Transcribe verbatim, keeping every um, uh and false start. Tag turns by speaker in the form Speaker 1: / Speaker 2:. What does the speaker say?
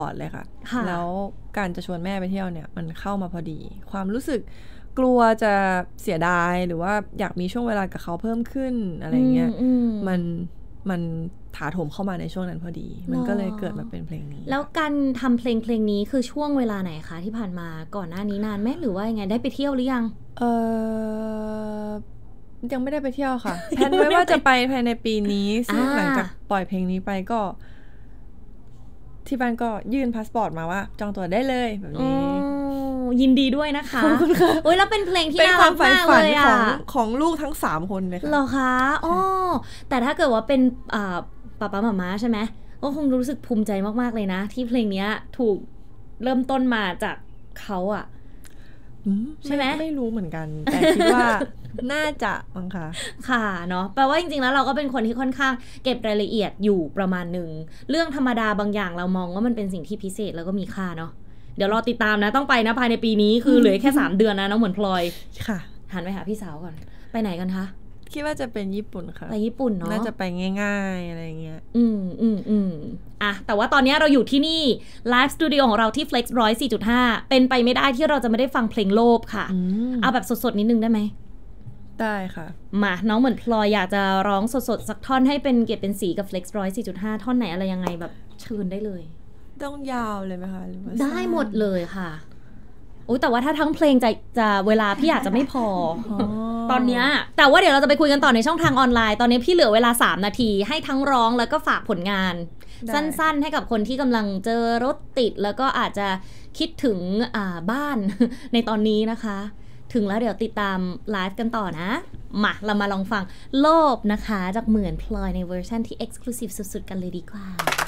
Speaker 1: อดเลยค่ะแล้วการจะชวนแม่ไปเที่ยวเนี่ยมันเข้ามาพอดีความรู้สึกกลัวจะเสียดายหรือว่าอยากมีช่วงเวลากับเขาเพิ่มขึ้นอะไรเงี้ยมันมันถาโถมเข้ามาในช่วงนั้นพอดีมันก็เลยเกิดมาเป็นเพลงนี้
Speaker 2: แล้วการทำเพลงเพลงนี้คือช่วงเวลาไหนคะที่ผ่านมาก่อนหน้านี้นานไหมหรือว่ายังไงได้ไปเที่ยวหรือยัง
Speaker 1: เออยังไม่ได้ไปเที่ยวค่ะ แพลนไว้ว่าจะไปภายในปีนี้ซึ่งหลังจากปล่อยเพลงนี้ไปก็ที่บ้านก็ยื่นพาสปอร์ตมาว่าจองตั๋วได้เลยแบบนี้
Speaker 2: ยินดีด้วยนะคะโอ้ยแล้วเป็นเพลงที่น่ารักมากเลยอ่ะ
Speaker 1: ของของลูกทั้งสามคนเลยค่ะ
Speaker 2: เหรอคะอ๋อแต่ถ้าเกิดว่าเป็นอ่าป๊าป๊าหม่าม้าใช่ไหมก็คงรู้สึกภูมิใจมากๆเลยนะที่เพลงนี้ถูกเริ่มต้นมาจากเขาอ่ะใช่ไหม
Speaker 1: ไม่รู้เหมือนกันแต่คิดว่าน่าจะมั้งคะ
Speaker 2: ค่ะเนาะแปลว่าจริงๆแล้วเราก็เป็นคนที่ค่อนข้างเก็บรายละเอียดอยู่ประมาณหนึ่งเรื่องธรรมดาบางอย่างเรามองว่ามันเป็นสิ่งที่พิเศษแล้วก็มีค่าเนาะเดี๋ยวรอติดตามนะต้องไปนะภายในปีนี้คือเหลือแค่สามเดือนนะน้องเหมือนพลอย
Speaker 1: ค่ะ
Speaker 2: หันไปหาพี่สาวก่อนไปไหนกันคะ
Speaker 1: คิดว่าจะเป็นญี่ปุ่นค่ะ
Speaker 2: ไปญี่ปุ่นเนาะ
Speaker 1: น่าจะไปง่ายๆอะไรเงี้ย
Speaker 2: อืมอืมอืมอ่ะแต่ว่าตอนนี้เราอยู่ที่นี่ไลฟ์สตูดิโอของเราที่ Flex หนึ่งร้อยสี่จุดห้า เป็นไปไม่ได้ที่เราจะไม่ได้ฟังเพลงโลภค่ะเอาแบบสดๆนิดนึงได้ไหม
Speaker 1: ได้ค่ะ
Speaker 2: มาน้องเหมือนพลอยอยากจะร้องสดๆสักท่อนให้เป็นเกียรติเป็นสีกับ Flex หนึ่งร้อยสี่จุดห้า ท่อนไหนอะไรยังไงแบบเชิญได้เลย
Speaker 1: ต้องยาวเลยไหมคะหรือว่า
Speaker 2: ได้หมดเลยค่ะโอ้แต่ว่าถ้าทั้งเพลงจะจะเวลาพี่อาจจะไม่พอ ตอนเนี้ยแต่ว่าเดี๋ยวเราจะไปคุยกันต่อในช่องทางออนไลน์ตอนนี้พี่เหลือเวลาสามนาทีให้ทั้งร้องแล้วก็ฝากผลงานสั้นๆให้กับคนที่กำลังเจอรถติดแล้วก็อาจจะคิดถึงอ่าบ้าน ในตอนนี้นะคะถึงแล้วเดี๋ยวติดตามไลฟ์กันต่อนะมาเรามาลองฟังโลภนะคะจากเหมือนพลอยในเวอร์ชันที่ Exclusive สุดๆกันเลยดีกว่า